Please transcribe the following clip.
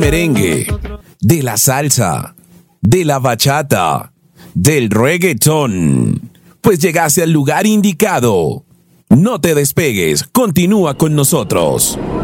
merengue, de la salsa, de la bachata, del reggaetón. Pues llegaste al lugar indicado. No te despegues, continúa con nosotros.